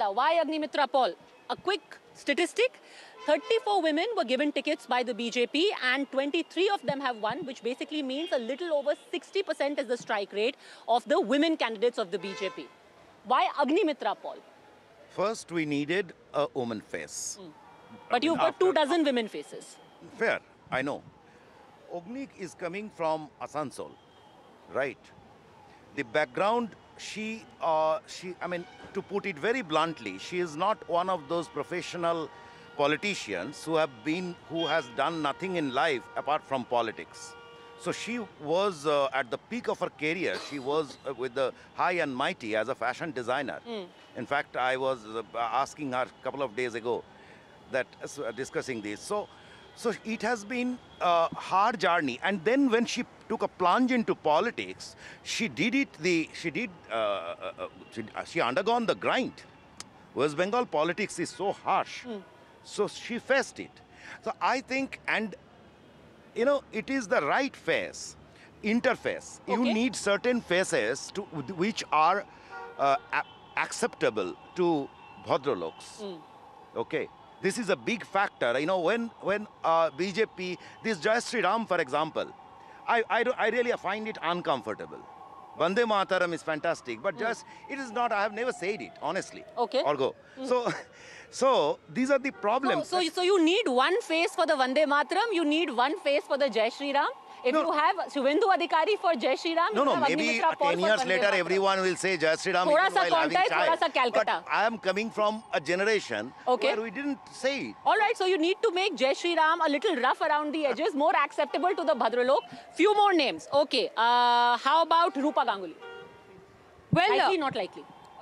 Nanda, why Agnimitra Paul? A quick statistic. 34 women were given tickets by the BJP and 23 of them have won, which basically means a little over 60% is the strike rate of the women candidates of the BJP. Why Agnimitra Paul? First, we needed a woman face. But you've got 24 women faces. Fair, I know. Ognik is coming from Asansol, right? The background, I mean, to put it very bluntly, she is not one of those professional politicians who has done nothing in life apart from politics. So she was at the peak of her career. She was with the high and mighty as a fashion designer. In fact, I was asking her a couple of days ago that discussing this. So it has been a hard journey. And then when she took a plunge into politics, she undergone the grind. West Bengal politics is so harsh. So she faced it. So I think, and you know, it is the right face, interface. Okay. You need certain faces which are acceptable to Bhadraloks. Okay. This is a big factor. You know, when BJP, this Jayashree Ram, for example, I really find it uncomfortable. Vande Mataram is fantastic, but just, it is not, I have never said it, honestly. Okay. Or go. So these are the problems. So you need one face for the Vande Mataram, you need one face for the Jai Shri Ram. If you have Shubhendu Adhikari for Jai Shri Ram, maybe 10 years later everyone will say Jai Shri Ram while having chai. But I am coming from a generation where we didn't say it. All right, so you need to make Jai Shri Ram a little rough around the edges, more acceptable to the Bhadralok. Few more names. Okay, how about Rupa Ganguly? Well, likely, not likely?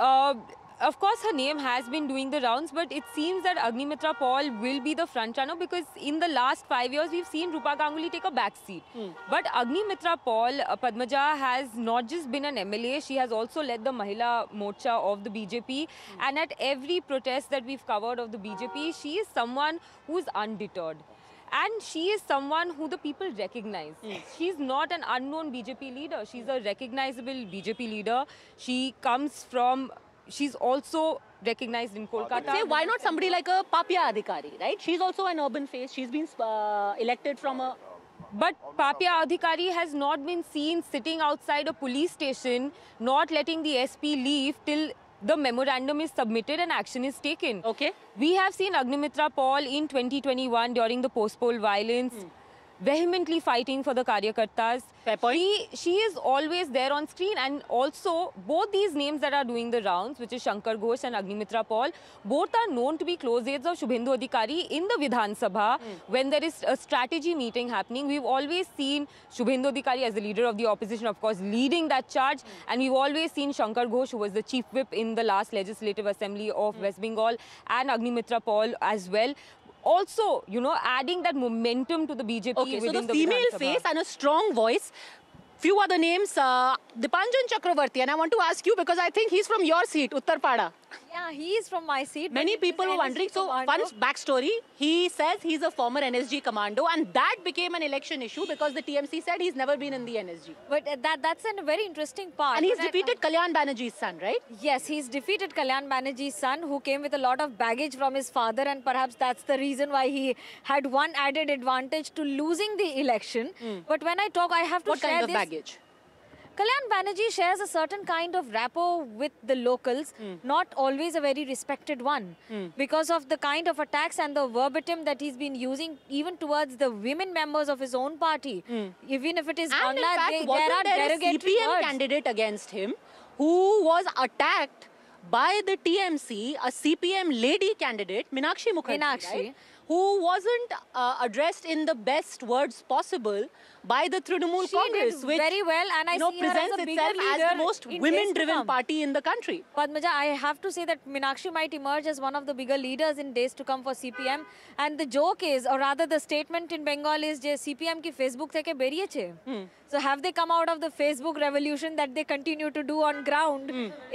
Of course, her name has been doing the rounds, but it seems that Agnimitra Paul will be the front runner because in the last 5 years, we've seen Rupa Ganguly take a back seat. But Agnimitra Paul, Padmaja, has not just been an MLA, she has also led the Mahila Morcha of the BJP. And at every protest that we've covered of the BJP, she is someone who's undeterred. And she is someone who the people recognize. She's not an unknown BJP leader. She's a recognizable BJP leader. She comes from... She's also recognized in Kolkata. Say, why not somebody like a Papya Adhikari, right? She's also an urban face. She's been elected from a... But Papya Adhikari has not been seen sitting outside a police station, not letting the SP leave till the memorandum is submitted and action is taken. Okay. We have seen Agnimitra Paul in 2021 during the post-poll violence, vehemently fighting for the Karyakartas. Fair point. She is always there on screen, and also both these names that are doing the rounds, which is Shankar Ghosh and Agnimitra Paul, both are known to be close aides of Shubhendu Adhikari in the Vidhan Sabha. When there is a strategy meeting happening, we've always seen Shubhendu Adhikari as the leader of the opposition, of course, leading that charge. And we've always seen Shankar Ghosh, who was the chief whip in the last Legislative Assembly of West Bengal, and Agnimitra Paul as well. Also, you know, adding that momentum to the BJP. Okay, so the female face and a strong voice. Few other names, Dipanjan Chakravarti, and I want to ask you because I think he's from your seat, Uttar Pada. Yeah, he is from my seat. Many people were wondering, so fun backstory, he says he's a former NSG commando and that became an election issue because the TMC said he's never been in the NSG. But that's a very interesting part. And he's defeated Kalyan Banerjee's son, right? Yes, he's defeated Kalyan Banerjee's son, who came with a lot of baggage from his father, and perhaps that's the reason why he had one added advantage to losing the election. But when I talk, I have to share What kind of baggage? Kalyan Banerjee shares a certain kind of rapport with the locals, not always a very respected one, because of the kind of attacks and the verbatim that he's been using even towards the women members of his own party. Even if it is and Bangla, in fact, wasn't there a CPM candidate against him who was attacked by the TMC, a CPM lady candidate, Meenakshi Mukherjee, right? Who wasn't addressed in the best words possible by the Trinamool Congress, which very well, and I see presents itself as the most women-driven party in the country. Padmaja, I have to say that Meenakshi might emerge as one of the bigger leaders in days to come for CPM. And the joke is, or rather the statement in Bengal is, CPM ki Facebook theke beriyeche. So have they come out of the Facebook revolution that they continue to do on ground?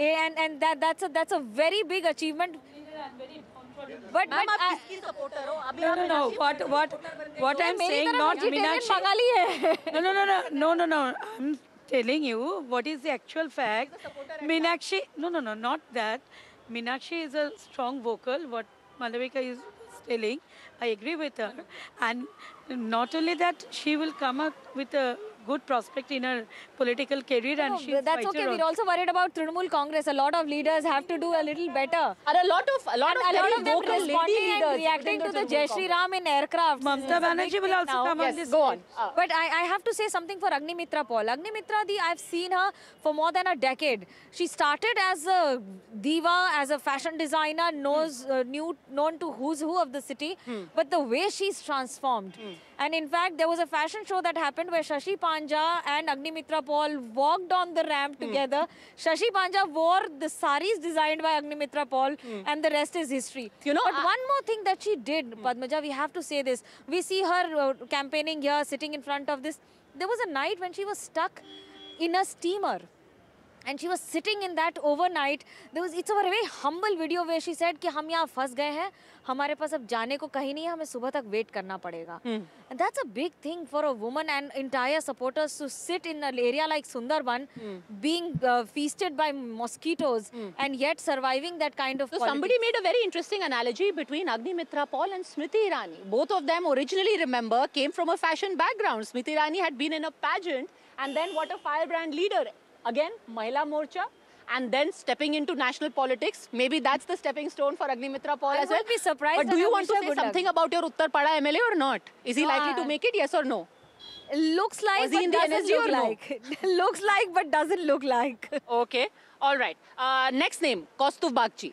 And that's a very big achievement. But no. What I'm saying, not Meenakshi. No. I'm telling you what is the actual fact. Meenakshi, no, not that. Meenakshi is a strong vocal, what Malavika is telling. I agree with her. And not only that, she will come up with a good prospect in her political career. And she's That's okay. We're also worried about Trinamool Congress. A lot of leaders have to do a little better. Are a lot of very them vocal lady responding leaders and reacting to the within Jai Trinamool Shri Ram in aircraft. Mamata Banerjee will also come on Yes, this go on. stage. But I have to say something for Agnimitra Paul. Agnimitra Di, I've seen her for more than a decade. She started as a diva, as a fashion designer, known to who's who of the city. But the way she's transformed. And in fact, there was a fashion show that happened where Shashi Panja and Agnimitra Paul walked on the ramp together. Shashi Panja wore the saris designed by Agnimitra Paul, and the rest is history. You know, but one more thing that she did, Padmaja, we have to say this. We see her campaigning here, sitting in front of this. There was a night when she was stuck in a steamer. And she was sitting in that overnight. It's a very humble video where she said कि हम यहाँ फंस गए हैं, हमारे पास अब जाने को कहीं नहीं है, हमें सुबह तक wait करना पड़ेगा. And that's a big thing for a woman and entire supporters to sit in an area like Sundarban, being feasted by mosquitoes and yet surviving that kind of So politics. somebody made a very interesting analogy between Agnimitra Paul and Smriti Irani. Both of them originally, remember, came from a fashion background. Smriti Irani had been in a pageant, and then what a firebrand leader. Again, Mahila Morcha, and then stepping into national politics. Maybe that's the stepping stone for Agnimitra Paul I as well. would be surprised But do and you I want to wish her say good luck. something about your Uttar Pada MLA or not? Is he No, likely to make it, yes or no? Looks like, Was he but in the doesn't NSG look or no? like. Looks like, but doesn't look like. Okay, all right. Next name, Kaustubh Bagchi.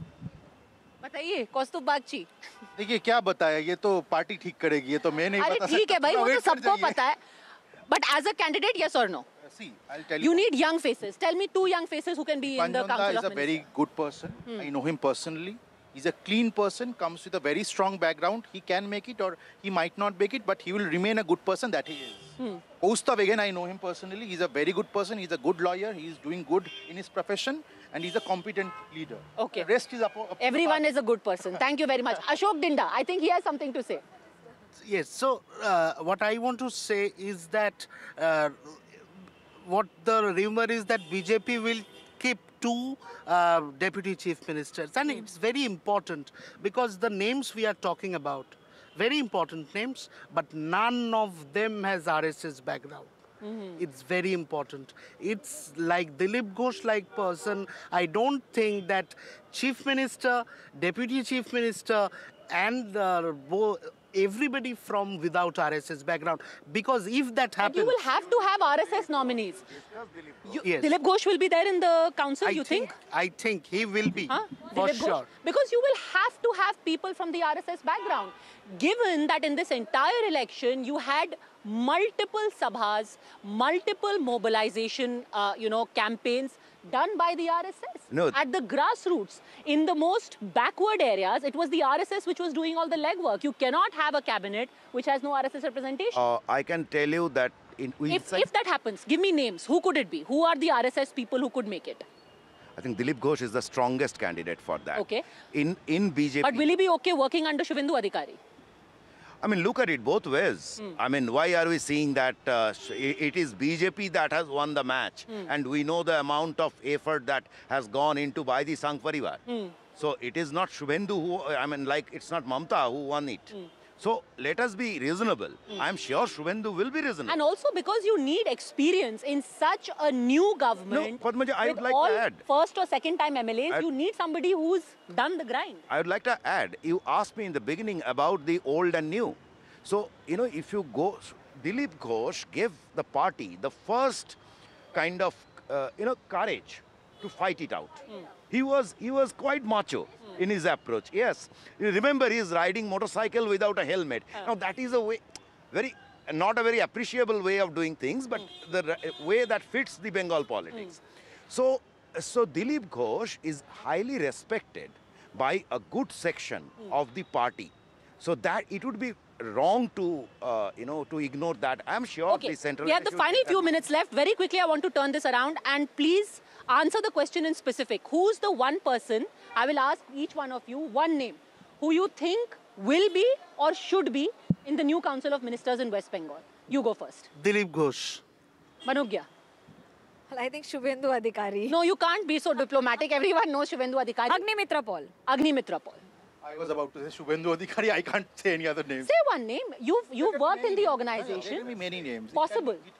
बताइए, Kaustubh Bagchi. देखिए क्या बताया, ये तो party ठीक करेगी, ये तो मैं नहीं अरे बता ठीक है सकता, भाई, वो थोड़ा तो wait कर सबको जाइए। पता है. But as a candidate, yes or no? See, I'll tell You need young faces. Tell me two young faces who can be in the Panjwanda Council is of a Ministers. very good person. I know him personally. He's a clean person, comes with a very strong background. He can make it or he might not make it, but he will remain a good person that he is. Kaustav, again, I know him personally. He's a very good person. He's a good lawyer. He's doing good in his profession. And he's a competent leader. Okay. The rest is up to the Everyone party. is a good person. Thank you very much. Ashok Dinda, I think he has something to say. Yes, so what I want to say is that what the rumor is that BJP will keep two deputy chief ministers. And it's very important because the names we are talking about, very important names, but none of them has RSS background. It's very important. It's like Dilip Ghosh-like person. I don't think that chief minister, deputy chief minister, and everybody from without RSS background. Because if that And happens, you will have to have RSS nominees. Yes. Dilip Ghosh will be there in the council, you think? I think he will be, Huh? for Dilip Ghosh? sure. Because you will have to have people from the RSS background. Given that in this entire election, you had multiple sabhas, multiple mobilization, campaigns done by the RSS. No. At the grassroots, in the most backward areas, it was the RSS which was doing all the legwork. You cannot have a cabinet which has no RSS representation. I can tell you that If that happens, give me names. Who could it be? Who are the RSS people who could make it? I think Dilip Ghosh is the strongest candidate for that. Okay. In BJP. But will he be okay working under Shivendu Adhikari? I mean, look at it both ways. I mean, why are we seeing that it is BJP that has won the match? And we know the amount of effort that has gone into by the Sangh Parivar. So it is not Shubhendu who, it's not Mamta who won it. So let us be reasonable. I'm sure Shubhendu will be reasonable. And also because you need experience in such a new government. No, Padmaja, I with would like to all add. first or second time MLAs, you need somebody who's done the grind. I would like to add, you asked me in the beginning about the old and new. So, if you go, Dilip Ghosh gave the party the first kind of, courage to fight it out. He was quite macho in his approach. Yes, you remember he is riding motorcycle without a helmet. Now that is a way, not a very appreciable way of doing things, but the way that fits the Bengal politics. So Dilip Ghosh is highly respected by a good section of the party. So that it would be wrong to, to ignore that. I'm sure the central... We have the final few minutes left. Very quickly, I want to turn this around and please answer the question in specific. Who's the one person, I will ask each one of you one name, who you think will be or should be in the new Council of Ministers in West Bengal? You go first. Dilip Ghosh. Manogya. Well, I think Shubhendu Adhikari. No, you can't be so diplomatic. Everyone knows Shubhendu Adhikari. Agnimitra Paul. Agnimitra Paul. I was about to say Shubhendu Adhikari. I can't say any other name. Say one name. You've worked in the organization. There can be many names. Possible. It